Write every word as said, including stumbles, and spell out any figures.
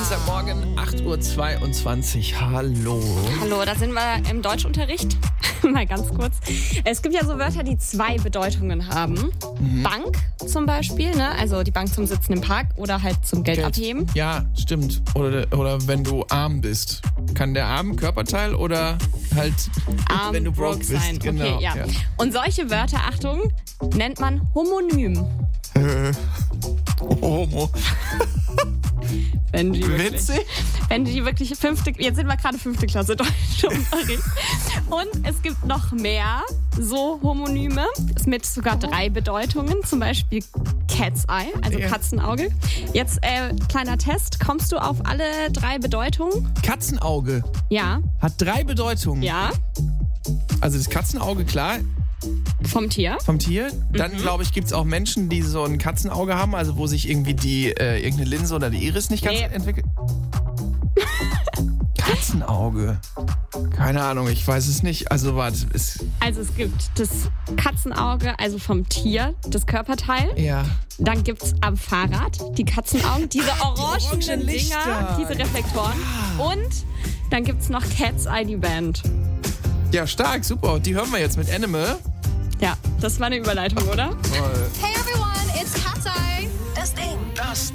Dienstagmorgen, acht Uhr zweiundzwanzig. Hallo. Hallo, da sind wir im Deutschunterricht. Mal ganz kurz. Es gibt ja so Wörter, die zwei Bedeutungen haben. Mhm. Bank zum Beispiel, ne? Also die Bank zum Sitzen im Park oder halt zum Geld, Geld. abheben. Ja, stimmt. Oder, oder wenn du arm bist. Kann der Arm Körperteil oder halt arm, wenn du broke, broke bist. Sein. Genau. Okay, ja. Ja. Und solche Wörter, Achtung, nennt man Homonym. Äh, Homo. Benji Witzig? Benji wirklich fünfte, jetzt sind wir gerade fünfte Klasse Deutschunterricht. Und es gibt noch mehr so Homonyme mit sogar drei Bedeutungen, zum Beispiel Cat's Eye, also ja. Katzenauge. Jetzt äh, kleiner Test, kommst du auf alle drei Bedeutungen? Katzenauge? Ja. Hat drei Bedeutungen? Ja. Also das Katzenauge, klar. Vom Tier? Vom Tier. Dann, mhm. glaube ich, gibt es auch Menschen, die so ein Katzenauge haben, also wo sich irgendwie die äh, irgendeine Linse oder die Iris nicht ganz nee. entwickelt. Katzenauge. Keine Ahnung, ich weiß es nicht. Also warte. Es also es gibt das Katzenauge, also vom Tier, das Körperteil. Ja. Dann gibt es am Fahrrad die Katzenaugen, diese orangenen die Dinger, diese Reflektoren. Ja. Und dann gibt es noch Cat's Eye, die Band. Ja, stark, super. Die hören wir jetzt mit Animal. Ja, das war eine Überleitung, oder? Toll. Hey,